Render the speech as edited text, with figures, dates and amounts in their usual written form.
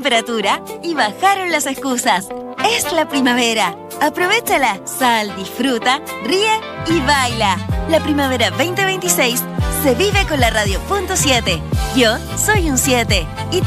temperatura y bajaron las excusas. Es la primavera. Aprovéchala, sal, disfruta, ríe y baila. La primavera 2026 se vive con la Radio.7. Yo soy un 7. ¿Y tú?